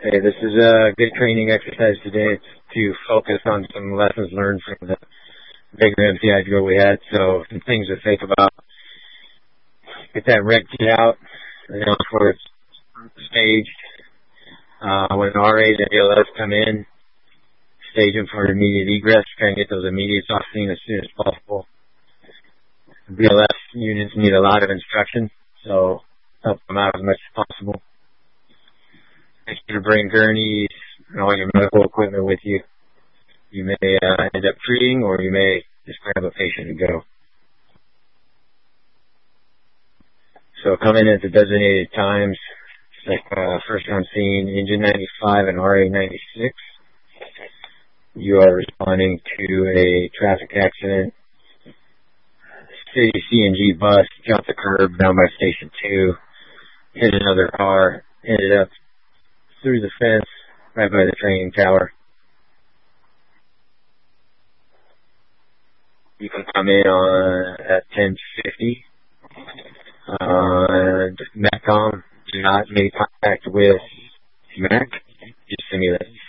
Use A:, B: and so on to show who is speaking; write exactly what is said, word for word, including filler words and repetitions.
A: Hey, this is a good training exercise today to focus on some lessons learned from the bigger M P I drill we had. So some things to think about. Get that rec kit out, announce where it's staged. Uh, when R As and B L S come in, stage them for immediate egress. Try and get those immediates off scene as soon as possible. B L S units need a lot of instruction, so help them out as much as possible. Make sure to bring gurneys and all your medical equipment with you. You may uh, end up treating, or you may just grab a patient and go. So come in at the designated times, like uh, first on scene, engine ninety-five and R A ninety-six. You are responding to a traffic accident. City C N G bus jumped the curb down by station two, hit another car, ended up through the fence right by the training tower. You can come in on at ten fifty. Uh, MACCOM, do not make contact with MAC. Just simulate.